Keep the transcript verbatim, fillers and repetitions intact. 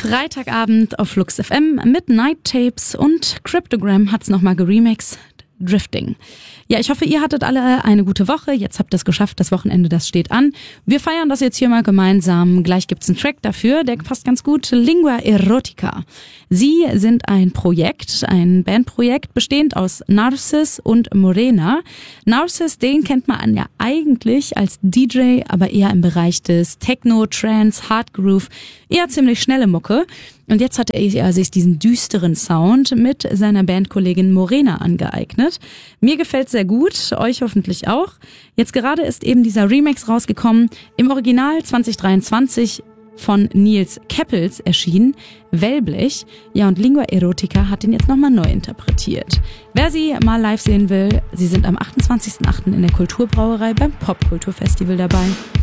Freitagabend auf Flux F M mit Night Tapes und Cryptogram hat's nochmal geremixed. Drifting. Ja, ich hoffe, ihr hattet alle eine gute Woche. Jetzt habt ihr es geschafft, das Wochenende, das steht an. Wir feiern das jetzt hier mal gemeinsam. Gleich gibt's einen Track dafür, der passt ganz gut. Lingua Erotica. Sie sind ein Projekt, ein Bandprojekt, bestehend aus Narcis und Morena. Narcis, den kennt man ja eigentlich als D J, aber eher im Bereich des Techno, Trance, Hardgroove, eher ziemlich schnelle Mucke. Und jetzt hat er sich diesen düsteren Sound mit seiner Bandkollegin Morena angeeignet. Mir gefällt sehr gut, euch hoffentlich auch. Jetzt gerade ist eben dieser Remix rausgekommen, im Original zwanzig dreiundzwanzig von Nils Keppels erschienen, Wellblech. Ja, und Lingua Erotica hat den jetzt nochmal neu interpretiert. Wer sie mal live sehen will, sie sind am achtundzwanzigsten achten in der Kulturbrauerei beim Popkulturfestival dabei.